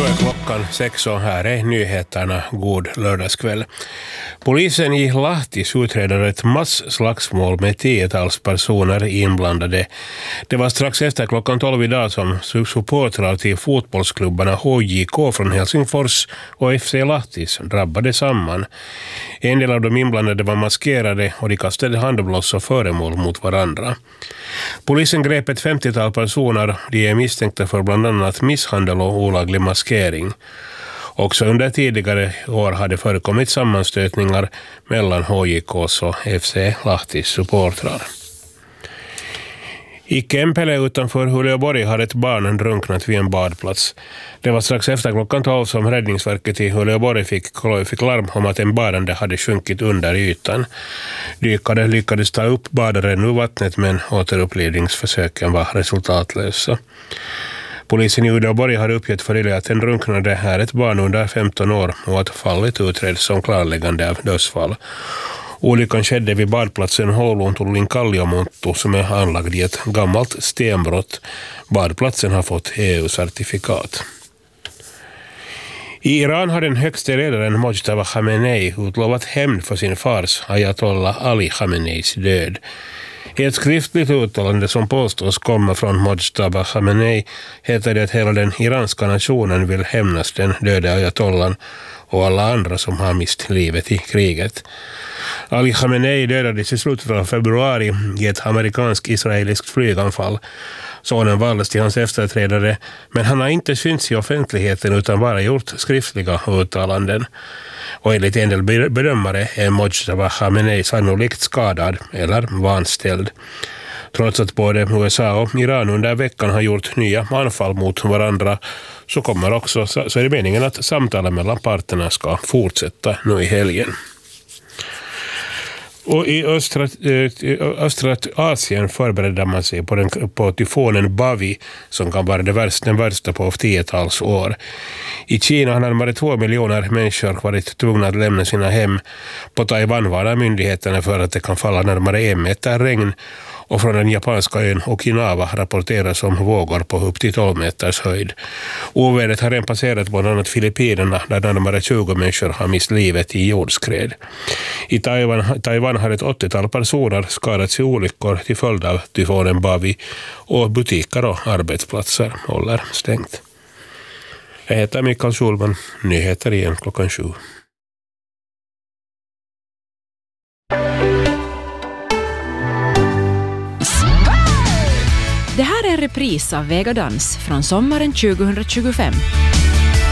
Nu är klockan 6 och här är nyheterna. God lördagskväll. Polisen i Lahtis utreder ett massslagsmål med 10-tals personer inblandade. Det var strax efter klockan 12 idag som supportrar till fotbollsklubbarna HJK från Helsingfors och FC Lahtis drabbade samman. En del av de inblandade var maskerade och de kastade handbloss och föremål mot varandra. Polisen grep ett 50-tal personer. De är misstänkta för bland annat misshandel och olaglig maskering. Också under tidigare år hade förekommit sammanstötningar mellan HJKs och FC Lahtis supportrar. I Kempele utanför Uleåborg har ett barn drunknat vid en badplats. Det var strax efter klockan 12 som räddningsverket i Uleåborg fick larm om att en badande hade sjunkit under ytan. Dykare lyckades ta upp badaren ur vattnet, men återupplivningsförsöken var resultatlösa. Polisen i Uleåborg har uppgett för Yle att den drunknade är ett barn under 15 år och att fallet utreds som klarläggande av dödsfall. Olyckan skedde vid badplatsen Håluntulin Kalliomonttu som är anlagd i ett gammalt stenbrott. Badplatsen har fått EU-certifikat. I Iran har den högste ledaren Mojtaba Khamenei utlovat hämnd för sin fars Ayatollah Ali Khameneis död. I ett skriftligt uttalande som påstås komma från Mojtaba Khamenei heter det att hela den iranska nationen vill hämnas den döde ayatollan och alla andra som har mist livet i kriget. Ali Khamenei dödades i slutet av februari i ett amerikansk-israeliskt flyganfall. Sonen valdes till hans efterträdare, men han har inte synts i offentligheten utan bara gjort skriftliga uttalanden. Och enligt en del bedömare är Mojtaba Khamenei sannolikt skadad eller vanställd. Trots att både USA och Iran under veckan har gjort nya anfall mot varandra så är det meningen att samtalen mellan parterna ska fortsätta nu i helgen. Och i östra Asien förbereder man sig på tyfonen Bavi som kan vara den värsta på 10-tals år. I Kina har närmare 2 miljoner människor varit tvungna att lämna sina hem. På Taiwan varnar myndigheterna för att det kan falla närmare 1 meter regn. Och från den japanska ön Okinawa rapporteras om vågor på upp till 12 meters höjd. Ovädret har redan passerat bland annat Filippinerna där närmare 20 människor har mist livet i jordskred. I Taiwan har ett 80-tal personer skadats i olyckor till följd av tyfonen Bavi och butiker och arbetsplatser håller stängt. Jag heter Mikael Schulman, nyheter igen klockan 7. Det här är en repris av Vegadans från sommaren 2025.